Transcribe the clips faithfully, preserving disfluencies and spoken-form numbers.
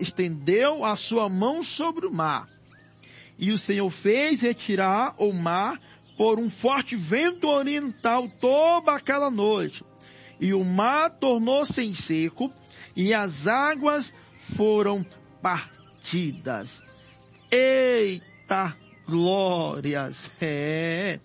estendeu a sua mão sobre o mar, e o Senhor fez retirar o mar por um forte vento oriental toda aquela noite. E o mar tornou-se em seco, e as águas foram partidas. Eita glórias! É.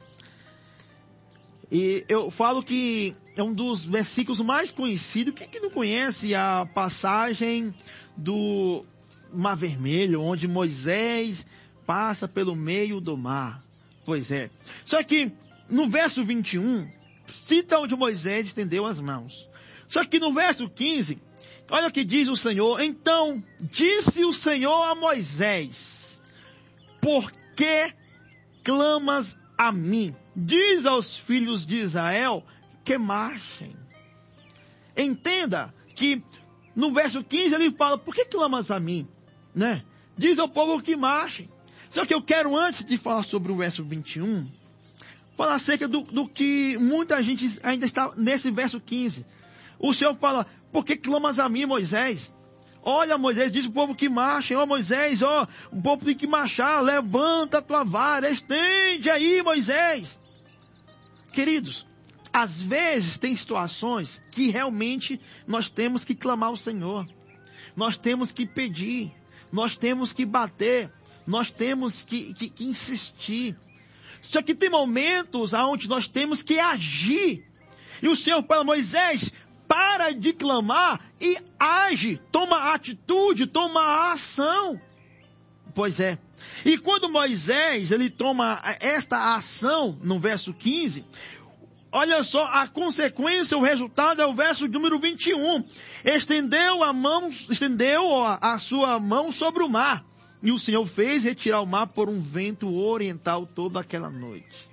E eu falo que é um dos versículos mais conhecidos. Quem que não conhece a passagem do Mar Vermelho, onde Moisés passa pelo meio do mar? Pois é. Só que no verso vinte e um, cita onde Moisés estendeu as mãos. Só que no verso quinze, olha o que diz o Senhor. Então disse o Senhor a Moisés: por que clamas a mim? Diz aos filhos de Israel que marchem. Entenda que no verso quinze ele fala: por que clamas a mim? Né? Diz ao povo que marchem. Só que eu quero, antes de falar sobre o verso vinte e um, falar acerca do, do que muita gente ainda está nesse verso quinze. O Senhor fala: por que clamas a mim, Moisés? Olha, Moisés, diz o povo que marchem. Ó, Moisés, ó, o povo tem que marchar. Levanta a tua vara, estende aí, Moisés. Queridos, às vezes tem situações que realmente nós temos que clamar ao Senhor. Nós temos que pedir. Nós temos que bater. Nós temos que, que, que insistir. Só que tem momentos onde nós temos que agir. E o Senhor fala: Moisés, para de clamar e age. Toma atitude, toma ação. Pois é. E quando Moisés, ele toma esta ação, no verso quinze, olha só, a consequência, o resultado é o verso número vinte e um. Estendeu a mão, estendeu a, a sua mão sobre o mar. E o Senhor fez retirar o mar por um vento oriental toda aquela noite.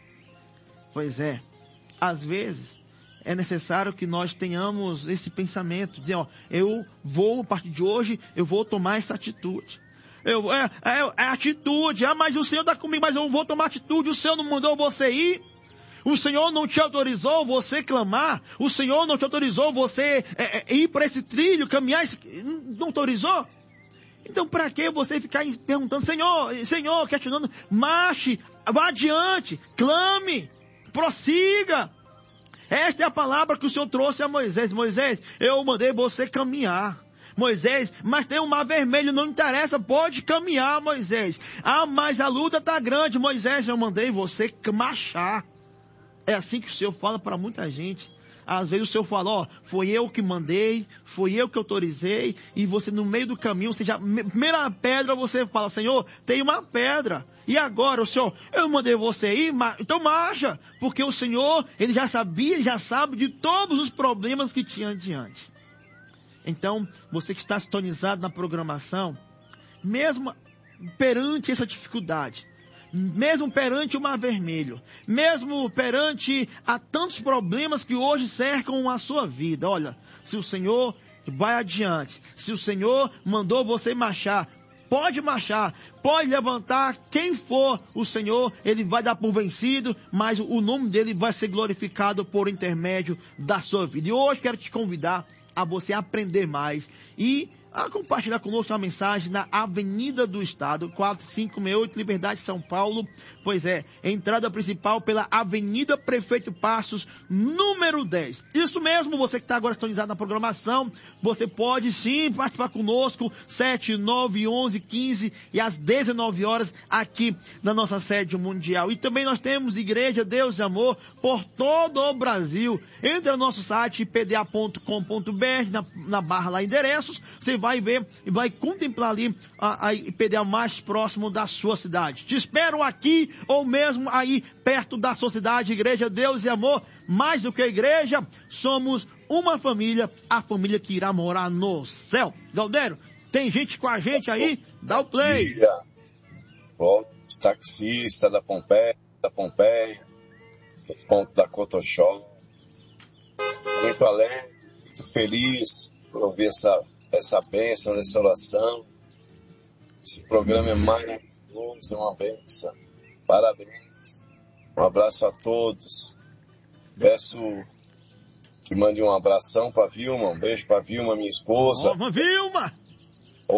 Pois é, às vezes é necessário que nós tenhamos esse pensamento, dizer, ó, eu vou, a partir de hoje, eu vou tomar essa atitude. Eu, é, é, é atitude, ah, mas o Senhor está comigo, mas eu vou tomar atitude, o Senhor não mandou você ir. O Senhor não te autorizou você clamar. O Senhor não te autorizou você é, é, ir por esse trilho, caminhar, esse, não autorizou? Então, para que você ficar perguntando: Senhor, Senhor, questionando? Marche, vá adiante, clame, prossiga. Esta é a palavra que o Senhor trouxe a Moisés. Moisés, eu mandei você caminhar. Moisés, mas tem um mar vermelho, não interessa, pode caminhar, Moisés. Ah, mas a luta está grande, Moisés, eu mandei você marchar. É assim que o Senhor fala para muita gente. Às vezes o Senhor fala: ó, foi eu que mandei, foi eu que autorizei, e você no meio do caminho, você já, primeira pedra, você fala: Senhor, tem uma pedra. E agora, o Senhor, eu mandei você ir, então marcha, porque o Senhor, ele já sabia, ele já sabe de todos os problemas que tinha adiante. Então, você que está sintonizado na programação, mesmo perante essa dificuldade, mesmo perante o Mar Vermelho, mesmo perante a tantos problemas que hoje cercam a sua vida, olha, se o Senhor vai adiante, se o Senhor mandou você marchar, pode marchar, pode levantar quem for, o Senhor, ele vai dar por vencido, mas o nome dele vai ser glorificado por intermédio da sua vida. E hoje quero te convidar a você aprender mais e a compartilhar conosco uma mensagem na Avenida do Estado, quatro cinco seis oito, Liberdade, São Paulo. Pois é, entrada principal pela Avenida Prefeito Passos, número dez. Isso mesmo, você que está agora sintonizado na programação, você pode sim participar conosco, sete, nove, onze, quinze e às dezenove horas aqui na nossa sede mundial. E também nós temos Igreja Deus e Amor por todo o Brasil. Entra no nosso site p d a ponto com ponto b r, na, na barra lá endereços, você vai ver e vai contemplar ali a, a I P D A mais próximo da sua cidade. Te espero aqui ou mesmo aí perto da sua cidade. Igreja Deus e Amor, mais do que a igreja, somos uma família, a família que irá morar no céu. Galdério, tem gente com a gente aí? Dá o play. Bom, os taxistas da Pompeia, da Pompeia, do ponto da Cotoxó, muito alegre, muito feliz por ouvir essa essa bênção, essa oração. Esse programa é maravilhoso, é uma bênção. Parabéns. Um abraço a todos. Peço que mande um abração para Vilma, um beijo para Vilma, minha esposa. Ô, Vilma!